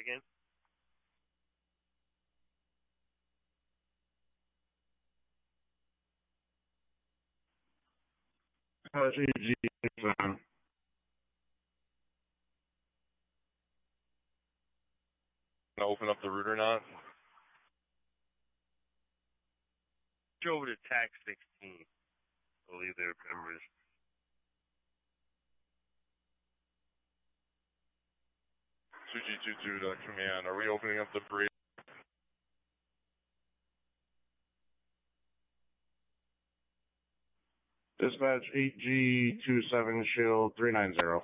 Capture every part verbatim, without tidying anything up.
again? Uh, G G seven. Open up the route or not? Go over to tax sixteen. I believe they're members. two G two two to command. Are we opening up the bridge? Dispatch eight G two seven shield three nine zero.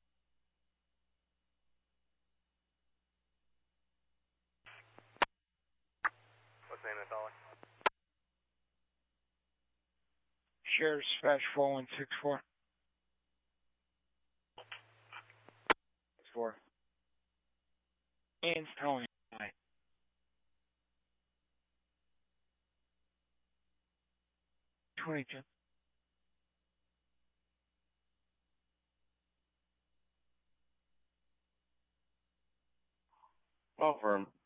What's the name of the caller? Sheriff Dispatch four one six four. Four. And Tony. Twenty-two. Well, firm.